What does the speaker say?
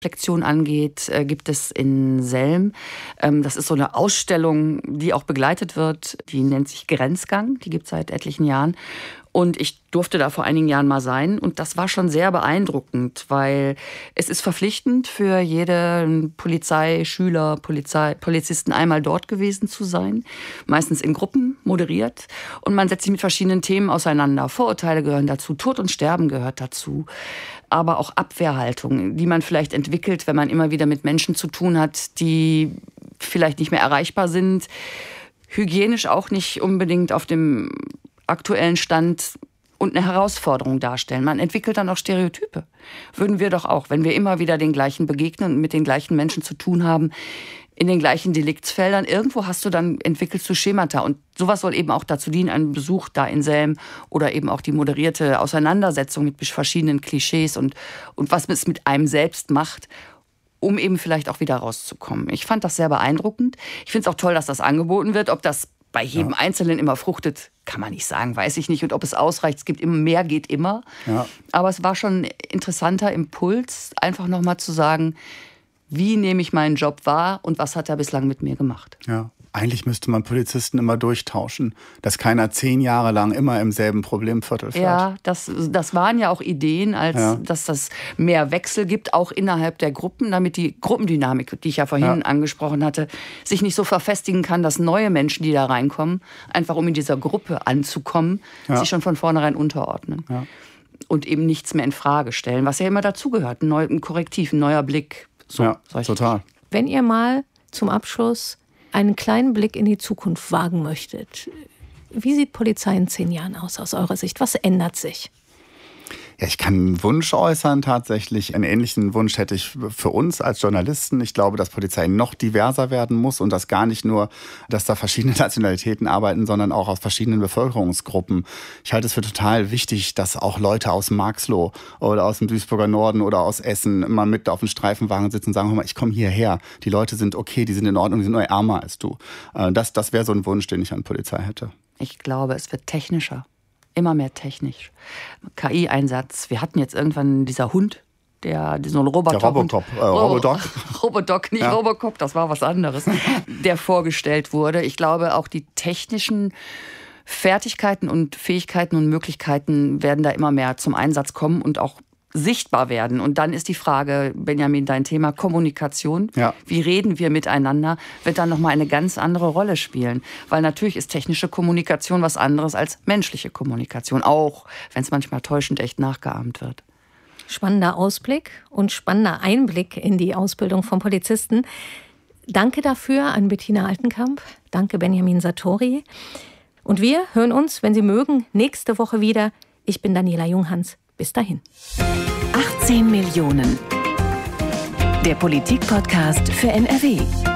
Reflexion angeht, gibt es in Selm. Das ist so eine Ausstellung, die auch begleitet wird. Die nennt sich Grenzgang. Die gibt es seit etlichen Jahren. Und ich durfte da vor einigen Jahren mal sein. Und das war schon sehr beeindruckend, weil es ist verpflichtend für jeden Polizeischüler, Polizisten einmal dort gewesen zu sein. Meistens in Gruppen, moderiert. Und man setzt sich mit verschiedenen Themen auseinander. Vorurteile gehören dazu, Tod und Sterben gehört dazu. Aber auch Abwehrhaltung, die man vielleicht entwickelt, wenn man immer wieder mit Menschen zu tun hat, die vielleicht nicht mehr erreichbar sind. Hygienisch auch nicht unbedingt auf dem aktuellen Stand und eine Herausforderung darstellen. Man entwickelt dann auch Stereotype. Würden wir doch auch, wenn wir immer wieder den gleichen begegnen und mit den gleichen Menschen zu tun haben, in den gleichen Deliktsfeldern, irgendwo entwickelst du Schemata. Und sowas soll eben auch dazu dienen, ein Besuch da in Selm oder eben auch die moderierte Auseinandersetzung mit verschiedenen Klischees und was es mit einem selbst macht, um eben vielleicht auch wieder rauszukommen. Ich fand das sehr beeindruckend. Ich finde es auch toll, dass das angeboten wird. Ob das bei jedem Einzelnen immer fruchtet, kann man nicht sagen, weiß ich nicht. Und ob es ausreicht, es gibt immer mehr, geht immer. Ja. Aber es war schon ein interessanter Impuls, einfach nochmal zu sagen, wie nehme ich meinen Job wahr und was hat er bislang mit mir gemacht? Ja. Eigentlich müsste man Polizisten immer durchtauschen, dass keiner 10 Jahre lang immer im selben Problemviertel fährt. Ja, das waren ja auch Ideen, dass das mehr Wechsel gibt, auch innerhalb der Gruppen, damit die Gruppendynamik, die ich ja vorhin angesprochen hatte, sich nicht so verfestigen kann, dass neue Menschen, die da reinkommen, einfach um in dieser Gruppe anzukommen, sich schon von vornherein unterordnen. Ja. Und eben nichts mehr in Frage stellen, was ja immer dazugehört, ein Korrektiv, ein neuer Blick. So, ja, total. Wenn ihr mal zum Abschluss einen kleinen Blick in die Zukunft wagen möchtet, wie sieht Polizei in 10 Jahren aus eurer Sicht? Was ändert sich? Ja, ich kann einen Wunsch äußern tatsächlich. Einen ähnlichen Wunsch hätte ich für uns als Journalisten. Ich glaube, dass Polizei noch diverser werden muss und das gar nicht nur, dass da verschiedene Nationalitäten arbeiten, sondern auch aus verschiedenen Bevölkerungsgruppen. Ich halte es für total wichtig, dass auch Leute aus Marxloh oder aus dem Duisburger Norden oder aus Essen mal mit auf dem Streifenwagen sitzen und sagen, hör mal, ich komme hierher. Die Leute sind okay, die sind in Ordnung, die sind nur ärmer als du. Das wäre so ein Wunsch, den ich an Polizei hätte. Ich glaube, es wird technischer. Immer mehr technisch. KI-Einsatz. Wir hatten jetzt irgendwann dieser Hund, so ein Robodoc, nicht Robocop, das war was anderes, der vorgestellt wurde. Ich glaube, auch die technischen Fertigkeiten und Fähigkeiten und Möglichkeiten werden da immer mehr zum Einsatz kommen und auch sichtbar werden. Und dann ist die Frage, Benjamin, dein Thema Kommunikation. Ja. Wie reden wir miteinander? Wird dann nochmal eine ganz andere Rolle spielen. Weil natürlich ist technische Kommunikation was anderes als menschliche Kommunikation. Auch wenn es manchmal täuschend echt nachgeahmt wird. Spannender Ausblick und spannender Einblick in die Ausbildung von Polizisten. Danke dafür an Bettina Altenkamp. Danke Benjamin Sartori. Und wir hören uns, wenn Sie mögen, nächste Woche wieder. Ich bin Daniela Junghans. Bis dahin. 18 Millionen. Der Politik-Podcast für NRW.